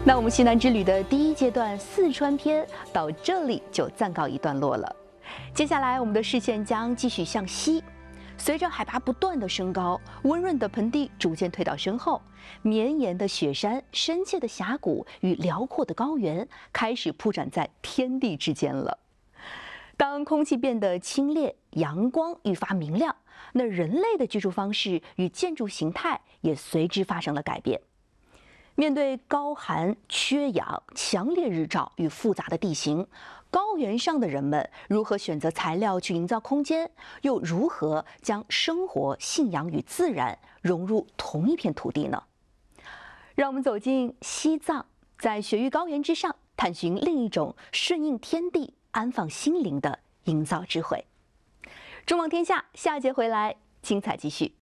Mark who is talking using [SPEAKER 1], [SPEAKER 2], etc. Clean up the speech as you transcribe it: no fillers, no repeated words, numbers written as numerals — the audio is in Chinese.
[SPEAKER 1] 那我们西南之旅的第一阶段四川篇到这里就暂告一段落了。接下来我们的视线将继续向西，随着海拔不断的升高，温润的盆地逐渐退到身后，绵延的雪山、深切的峡谷与辽阔的高原开始铺展在天地之间了。当空气变得清冽，阳光愈发明亮，那人类的居住方式与建筑形态也随之发生了改变。面对高寒、缺氧、强烈日照与复杂的地形，高原上的人们如何选择材料去营造空间，又如何将生活、信仰与自然融入同一片土地呢？让我们走进西藏，在雪域高原之上，探寻另一种顺应天地、安放心灵的营造智慧。中望天下，下节回来，精彩继续。